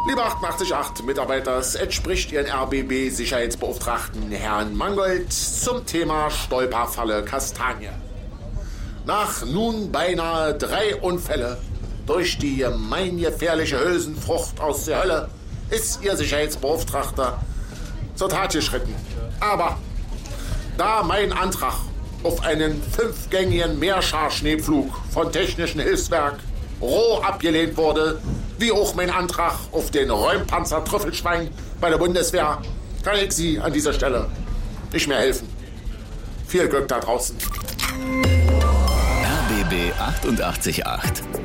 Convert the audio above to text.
Lieber 888 Mitarbeiter, es entspricht Ihren RBB-Sicherheitsbeauftragten Herrn Mangold zum Thema Stolperfalle Kastanie. Nach nun beinahe 3 Unfälle durch die gemeingefährliche Hülsenfrucht aus der Hölle ist Ihr Sicherheitsbeauftragter zur Tat geschritten. Aber da mein Antrag auf einen 5-gängigen Meerscharschneepflug von Technischen Hilfswerk roh abgelehnt wurde, wie auch mein Antrag auf den Räumpanzer Trüffelschwein bei der Bundeswehr, kann ich Sie an dieser Stelle nicht mehr helfen. Viel Glück da draußen. RBB 888.